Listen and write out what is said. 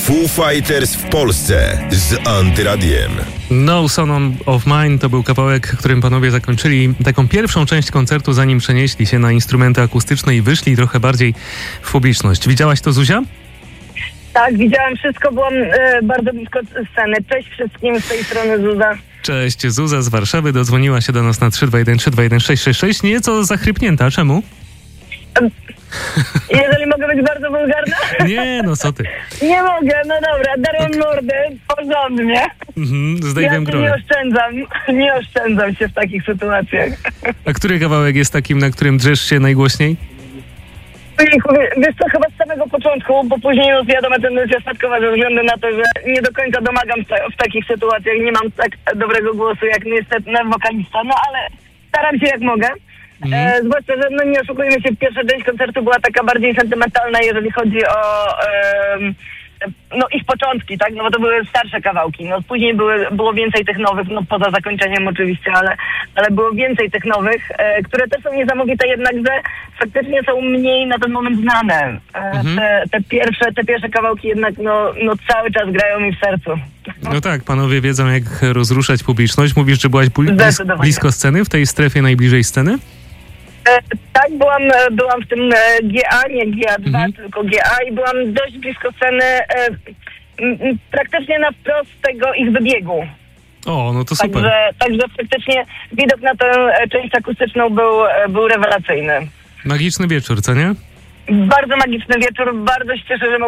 Foo Fighters w Polsce z Antyradiem. No Son of Mine to był kawałek, którym panowie zakończyli taką pierwszą część koncertu, zanim przenieśli się na instrumenty akustyczne i wyszli trochę bardziej w publiczność. Widziałaś to, Zuzia? Tak, widziałam wszystko, byłam bardzo blisko sceny. Cześć wszystkim, z tej strony Zuza. Cześć, Zuza z Warszawy dodzwoniła się do nas na 321321666. Nieco zachrypnięta, czemu? Jeżeli mogę być bardzo wulgarna? Nie, no co ty. Nie mogę, no dobra, daruję mordę, porządnie. Z Dave'em Grohlem. Nie oszczędzam się w takich sytuacjach. A który kawałek jest takim, na którym drzesz się najgłośniej? Wiesz co, chyba z samego początku, bo później już wiadomo, tendencja spadkowa ze względu na to, że nie do końca domagam w takich sytuacjach, nie mam tak dobrego głosu jak niestety wokalista, no ale staram się jak mogę. Zwłaszcza, że no nie oszukujmy się, pierwsza część koncertu była taka bardziej sentymentalna, jeżeli chodzi o no ich początki, tak? No bo to były starsze kawałki. No później było więcej tych nowych, no poza zakończeniem oczywiście, ale było więcej tych nowych, które też są niesamowite, jednakże faktycznie są mniej na ten moment znane. Te pierwsze kawałki jednak no cały czas grają mi w sercu. No tak, panowie wiedzą, jak rozruszać publiczność. Mówisz, że byłaś blisko sceny, w tej strefie najbliżej sceny? Tak, byłam w tym GA, nie GA2, tylko GA i byłam dość blisko sceny, praktycznie na wprost tego ich wybiegu. O, no to super. Także faktycznie widok na tę część akustyczną był rewelacyjny. Magiczny wieczór, co nie? Bardzo magiczny wieczór, bardzo się cieszę, że